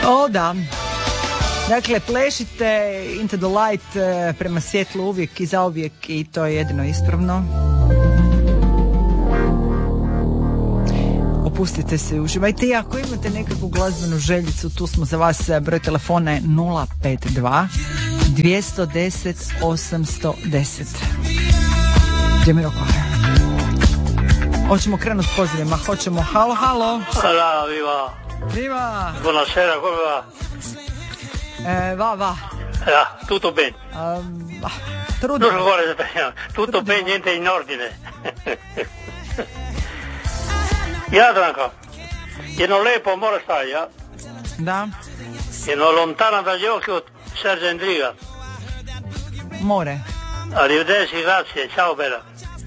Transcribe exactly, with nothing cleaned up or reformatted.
O da. Dakle, plešite into the light, prema svjetlu uvijek i zauvijek, i to je jedino ispravno. Opustite se i uživajte. I ako imate nekakvu glazbenu željicu, tu smo za vas. Broj telefona je nula pet dva dvjesto deset osamsto deset. Jamiroquai. Hoćemo krenuti s pozivima. Hoćemo. Halo, halo. Halo, viva. Viva. Buonasera, come va? Eh, va, va. Ja, tutto bene. Um, trudno. Non vuole sapere. Tutto bene, niente in ordine. Jadranka, jedno lepo mora staj, ja? Da. Jedno lontano dagli occhi od Sergio Endriga. More. Arrivederci, grazie, ciao bella.